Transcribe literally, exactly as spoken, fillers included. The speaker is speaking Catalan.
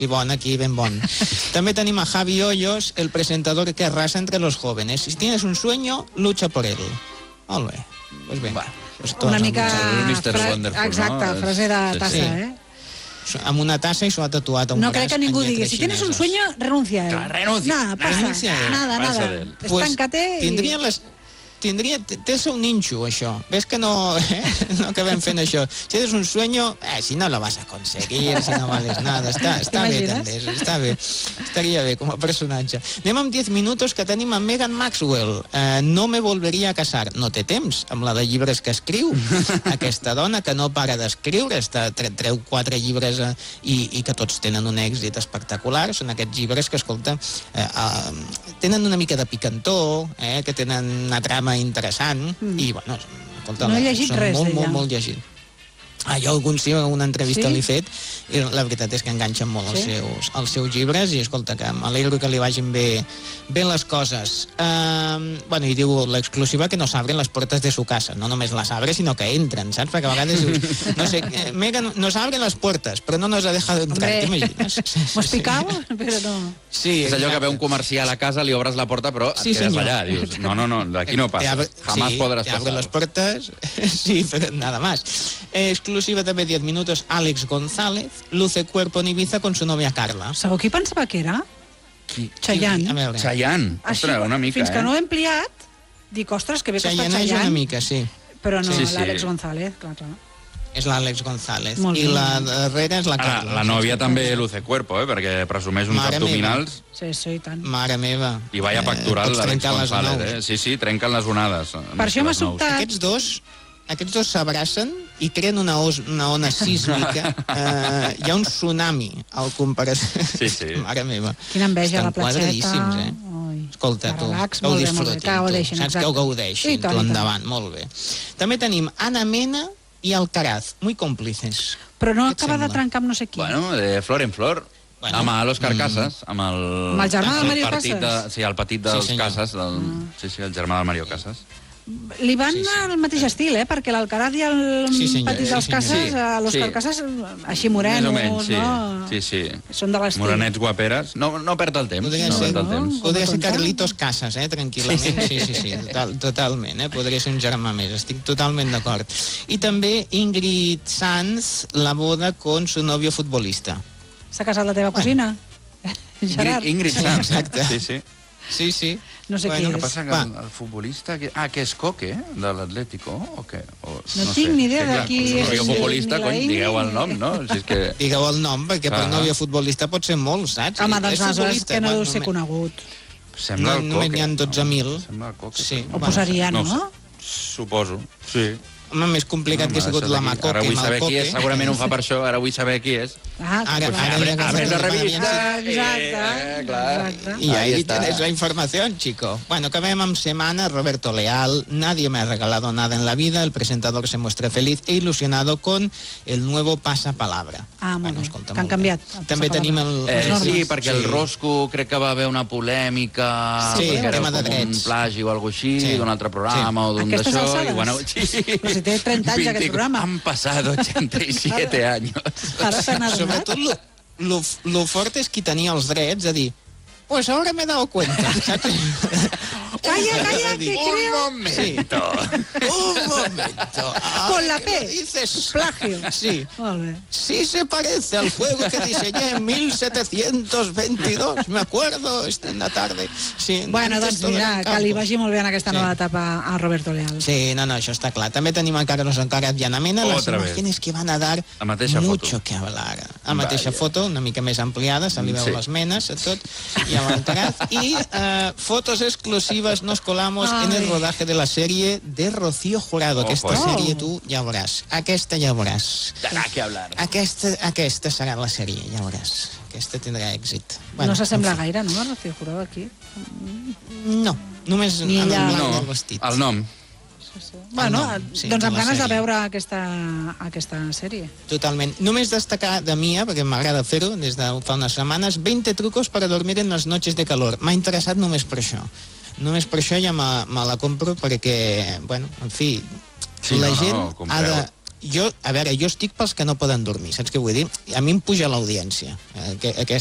Y bon, aquí ben bon. També tenim a Javi Hoyos, el presentador que arrasa entre los jóvenes. Si tienes un sueño, lucha por él. Molt bé. Pues bé. Pues una mica... Fra... Exacte, no? frase de tassa, sí. eh? Amb una tassa i s'ho ha tatuat a un no braç. No crec que ningú digui, si tienes un sueño, renuncia a él. Renuncia. Nada, pasa. Renuncia a él. Nada, nada. Pues Estàncate i... tindria les... Tindria, té el seu ninxo, això. Ves que no, eh? no acabem fent això. Si tens un sueño, eh, si no lo vas a conseguir, si no vales nada. Està, està bé, també. Està bé. Estaria bé, com a personatge. Anem amb diez minutos, que tenim a Megan Maxwell. Eh, no me volveria a casar. No té temps, amb la de llibres que escriu. Aquesta dona que no para d'escriure, està, treu quatre llibres eh, i, i que tots tenen un èxit espectacular. Són aquests llibres que, escolta, eh, eh, tenen una mica de picantó, eh, que tenen una trama interessant, mm. i, bueno, escolta, no he llegit són res, molt, ella. molt, molt llegit. Ah, jo algun sí, una entrevista sí? l'he fet, i la veritat és que enganxen molt sí? els, seus, els seus llibres, i escolta, que m'alegro que li vagin bé, bé les coses. Uh, bueno, i diu l'exclusiva que no s'abren les portes de su casa, no només les abre, sinó que entren, saps? Perquè a vegades dius, no sé, Megan, nos abren les portes, però no nos ha dejado entrar, t'imagines? M'ho explicava, però no. Sí, és allò que ve un comercial a casa, li obres la porta, però et sí, quedes senyor. allà, dius, no, no, no, d'aquí no passa, abre, jamás sí, podràs passar. Te abren les portes, sí, però nada más. Eh, exclusiva també diez minutos, Àlex González luce cuerpo en Ibiza con su novia Carla. Sabeu qui pensava que era? Qui? Chayanne. Chayanne, ostres, una mica, fins eh? que no ho he ampliat, dic, ostres, que bé que està Chayanne. Chayanne. és una mica, sí. Però no, sí, sí. l'Àlex González, clar, clar. És l'Àlex González. Molt I bé. la darrera és la Carla. Ara, la nòvia també luce cuerpo, eh? Perquè presumeix uns Mare abdominals... Sí, sí, i tant. Mare meva. I vaya pectoral, eh, l'Àlex González, eh? Sí, sí, trenquen les onades. Per això m'ha sobtat... Aquests dos... Aquests dos s'abracen i creen una, os, una ona sísmica. Uh, hi ha un tsunami al comparació. Sí, sí. Mare meva. Quina enveja, Estan la platxeta. quadradíssims, eh? Oi. Escolta, tu, relax, que ho molt bé, disfrutin, molt bé, que ho tu. deixin, Saps exacte. que ho gaudeixin, I tant, tu i tant. endavant, molt bé. També tenim Ana Mena i Alcaraz, muy còmplices. Però no Què et acaba de sembla? trencar amb no sé qui. Bueno, de flor en flor. Bueno, amb l'Òscar Casas, amb el... Amb el germà del Mario partit Casas? De, sí, el petit dels Sí, senyor. Casas. Del, sí, sí, el germà del Mario Casas. Li van Sí, sí. al mateix estil, eh? Perquè l'Alcaraz i el Sí, senyor, petit sí, dels senyor. Casas, Sí, a l'Òscar sí. Casas, així morenos, Més o menys, sí. no? Sí, sí. Són de l'estil. Morenets guaperes. No, no perd el temps. Podria no ser, perd el no? temps. Podria ser Com a Carlitos Casas, eh, tranquil·lament. Sí, sí, sí, total, totalment, eh? Podria ser un germà més, estic totalment d'acord. I també Ingrid Sanz, la boda con su novio futbolista. S'ha casat la teva cosina? Gerard? Ingrid Sanz. Exacte. Sí, sí. Sí, sí. No sé Bueno, qui Què és. passa que Va. el, el futbolista... Que, ah, que és Coque, de l'Atlético, o què? O, No tinc ni idea de clar, qui com és, novio ni futbolista, la cony, Ingrid, digueu el ni- nom, no? Si és que... Digueu el nom, perquè per Ah. novio futbolista pot ser molt, saps? Home, És doncs aleshores futbolista, que no deu bueno, ser només- conegut. Sembla No, el només Coque. n'hi ha dotze mil. Sembla el Coque. Sí. Ho posaria, no? No ho sé. Suposo, sí. Home, més complicat No, que ha sigut això la d'aquí. Macoque Ara vull amb saber el qui Coque. és, segurament ho fa per això, ara vull saber qui és. Ah, Ara, clar. ara, Abre, ara, abre la ara, revista. Exacte, Eh, clar. exacte. Y ahí, Ahí está. tienes la información, chico. Bueno, acabem amb semana. Roberto Leal, nadie me ha regalado nada en la vida. El presentador se muestra feliz e ilusionado con el nuevo pasapalabra. Ah, molt bé. escolta, Que han molt bé. canviat el També passapalabra. tenim el... Eh, Les sí, normes. perquè el Rosco crec que va haver una polèmica, Sí, perquè era tema de com un drets. plagi o alguna així, Sí. d'un altre programa o d'un Aquestes d'això. alçades? I, bueno, sí. Però si té trenta anys, aquest Vint- programa. Han pasado ochenta y siete años. Ara s'han adonat. Sobretot lo, lo, lo fort és qui tenia els drets de dir pues ahora me he dado cuenta, saps? Calla, calla, De dir, que Un creo... momento. Un momento. Ay, Con la ¿qué P. lo dices? Plagio. Sí. Molt bé. Sí se parece al juego que diseñé en mil setecientos veintidós, me acuerdo, esta en la tarde. Sí, Bueno, antes doncs todo era mira, en que li campo. vagi molt bé en aquesta Sí. nova etapa a Roberto Leal. Sí, no, no, això està clar. També tenim a Carlos Alcaraz i Ana Mena, las Otra vez. imágenes que van a dar La mateixa mucho foto. que hablar. La mateixa Vaya. foto, una mica més ampliada, se li veu Sí. les menes, a tot, i a l'Alcaraz. I uh, fotos exclusivas, nos colamos Ay. en el rodaje de la serie de Rocío Jurado. Ojo, Aquesta eh? sèrie tu ja veuràs. Aquesta ja veuràs. Darà que hablar. Aquesta, aquesta serà la sèrie, ja veuràs. Aquesta tindrà èxit. No s'assembla en fi. gaire, no, a Rocío Jurado, aquí? No, només Ni en el ella. blanc No, del vestit. el nom. Bueno, nom, sí, doncs de amb la ganes de sèrie. veure aquesta, aquesta sèrie. Totalment. Només destacar de Mia, perquè m'agrada fer-ho des de fa unes setmanes, veinte trucos para dormir en les noches de calor. M'ha interessat només per això. Només per això ja me, me la compro perquè, bueno, en fi, Sí, la no, gent no, ha compreu. de... jo, a veure, jo estic pels que no poden dormir, saps què vull dir? A mi em puja l'audiència, eh, aquest